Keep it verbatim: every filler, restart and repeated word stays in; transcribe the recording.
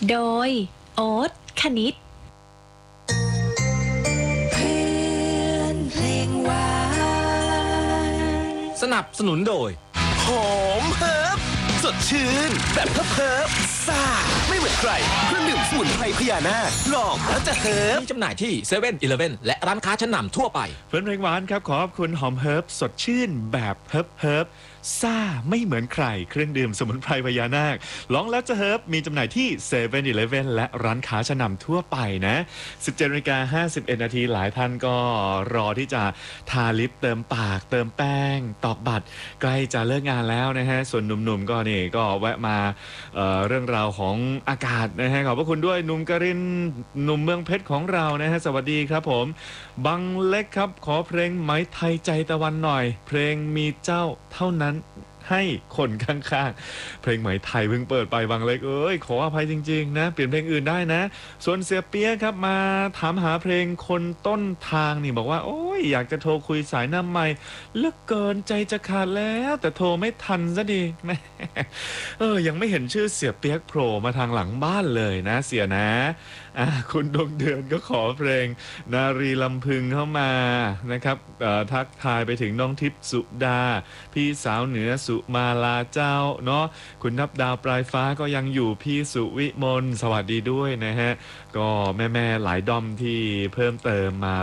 โดยโอ๊ตคณิตสนับสนุนโดยหอมเฮิร์บสดชื่นแบบเฮิร์บเฮิร์บซ่าไม่เหมือนใครเครื่องดื่มสมุนไพรพญานาคลองแล้วจะเฮิร์บมีจำหน่ายที่เซเว่นอีเลฟเว่นและร้านค้าชั้นนำทั่วไปเพื่อนเพลงหวานครับขอบคุณหอมเฮิร์บสดชื่นแบบเฮิร์บเฮิร์บซ่าไม่เหมือนใครเครื่องดื่มสมุนไพรพญานาคลองแล้วจะเฮิร์บมีจำหน่ายที่เซเว่นอีเลฟเว่นและร้านค้าชั้นนำทั่วไปนะสิบเจ็ดนาฬิกาห้าสิบเอ็ดนาทีหลายท่านก็รอที่จะทาลิปเติมปากเติมแป้งตอกบัตรใกล้จะเลิกงานแล้วนะฮะส่วนหนุ่มๆก็นี่ก็แวะมา เอ่อ เรื่องราวของอากาศนะฮะขอบพระคุณด้วยหนุ่มกรินหนุ่มเมืองเพชรของเรานะฮะสวัสดีครับผมบังเล็กครับขอเพลงไหมไทยใจตะวันหน่อยเพลงมีเจ้าเท่านั้นให้คนข้างๆเพลงไหมไทยเพิ่งเปิดไปบังเล็กเอ้ยขออภัยจริงๆนะเปลี่ยนเพลงอื่นได้นะส่วนเสียเปียครับมาถามหาเพลงคนต้นทางนี่บอกว่าโอ้ยอยากจะโทรคุยสายหน้าใหม่เลือกเกินใจจะขาดแล้วแต่โทรไม่ทันซะดีแม่เออยังไม่เห็นชื่อเสียเปียกโผล่มาทางหลังบ้านเลยนะเสียนะอ่ะคุณดวงเดือนก็ขอเพลงนารีลำพึงเข้ามานะครับทักทายไปถึงน้องทิพย์สุดาพี่สาวเหนือสุมาลาเจ้าเนาะคุณนับดาวปลายฟ้าก็ยังอยู่พี่สุวิมลสวัสดีด้วยนะฮะก็แม่ๆหลายดอมที่เพิ่มเติมมา